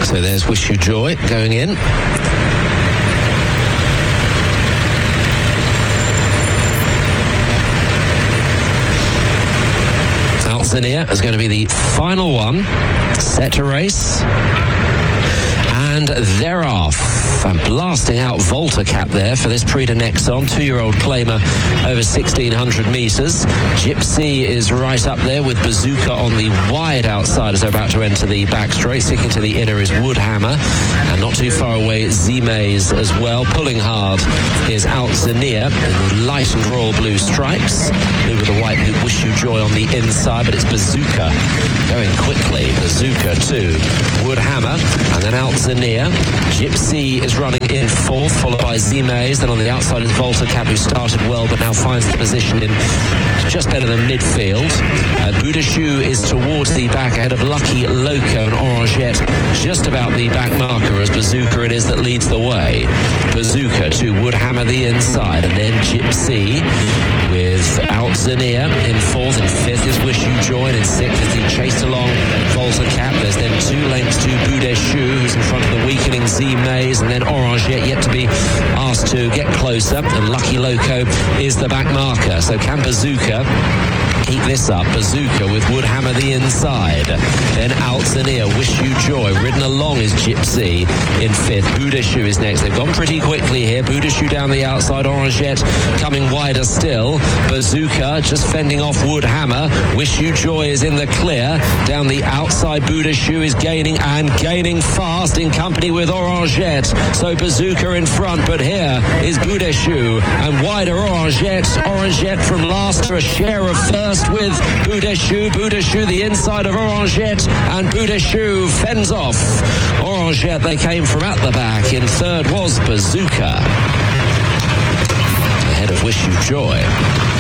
So there's Wish You Joy going in. Alzania is going to be the final one, set to race. And they're off. And blasting out Volta Cap there for this Prix de Nexon, 2-year-old claimer over 1,600 metres. Gypsy is right up there with Bazooka on the wide outside as they're about to enter the back straight. Sticking to the inner is Woodhammer. And not too far away, Z-Maze as well. Pulling hard is Alzania in the light and royal blue stripes. Blue with the white Wish You Joy on the inside, but it's Bazooka going quickly. Bazooka to Woodhammer, and then Alzania. Gypsy is running in fourth, followed by Z-Maze. Then on the outside is Volta Cap, who started well but now finds the position in just better than midfield. Boudachou is towards the back ahead of Lucky Loco and Orangette just about the back marker, as Bazooka it is that leads the way. Bazooka to Woodhammer the inside, and then Gypsy with Alzania in fourth. In fifth is Wish You Joy, and in sixth is the chased along Volta Cap. There's then 2 lengths to Boudachou, who's in front of the weakening Z-Maze, and then Orangette yet to be asked to get closer, and Lucky Loco is the back marker. So can Bazooka keep this up? Bazooka with Woodhammer the inside, then Alzania, Wish You Joy. Ridden along is Gypsy in fifth. Boudachou is next. They've gone pretty quickly here. Boudachou down the outside, Orangette coming wider still. Bazooka just fending off Woodhammer. Wish You Joy is in the clear. Down the outside, Boudachou is gaining, and gaining fast in company with Orangette. So Bazooka in front, but here is Boudachou and wider Orangette. Orangette from last to a share of first with Boudachou. Boudachou the inside of Orangette, and Boudachou fends off Orangette. They came from at the back. In third was Bazooka ahead of Wish You Joy.